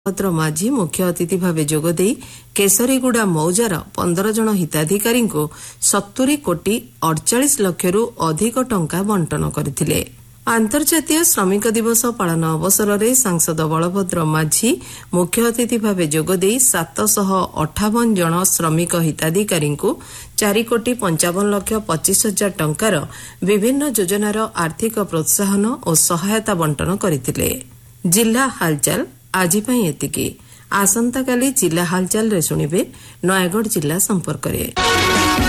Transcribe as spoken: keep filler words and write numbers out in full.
ବଳଭଦ୍ର ମାଝୀ ମୁଖ୍ୟ ଅତିଥି ଭାବେ ଯୋଗଦେଇ କେଶରୀଗୁଡ଼ା ମୌଜାର ପନ୍ଦର ଜଣ ହିତାଧିକାରୀଙ୍କୁ ସତୁରୀ କୋଟି ଅଡ଼ଚାଳିଶ ଲକ୍ଷରୁ ଅଧିକ ଟଙ୍କା ବଣ୍ଟନ କରିଥିଲେ। ଆନ୍ତର୍ଜାତୀୟ ଶ୍ରମିକ ଦିବସ ପାଳନ ଅବସରରେ ସାଂସଦ ବଳଭଦ୍ର ମାଝୀ ମୁଖ୍ୟ ଅତିଥି ଭାବେ ଯୋଗଦେଇ ସାତଶହ ଅଠାବନ ଜଣ ଶ୍ରମିକ ହିତାଧିକାରୀଙ୍କୁ ଚାରି କୋଟି ପଞ୍ଚାବନ ଲକ୍ଷ ପଚିଶ ହଜାର ଟଙ୍କାର ବିଭିନ୍ନ ଯୋଜନାର ଆର୍ଥିକ ପ୍ରୋତ୍ସାହନ ଓ ସହାୟତା ବଣ୍ଟନ କରିଥିଲେ। ଜିଲ୍ଲା ହାଲଚାଲ ଆଜି ପାଇଁ ଏତିକି। ଆସନ୍ତାକାଲି ଜିଲ୍ଲା ହାଲଚାଲରେ ଶୁଣିବେ ନୟାଗଡ଼ ଜିଲ୍ଲା ସମ୍ପର୍କରେ।